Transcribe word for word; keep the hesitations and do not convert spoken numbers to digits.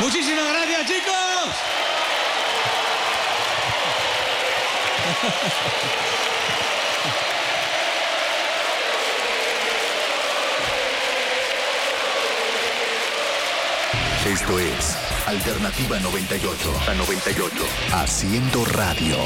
Muchísimas gracias, chicos. Esto es Alternativa noventa y ocho. A noventa y ocho. Haciendo radio.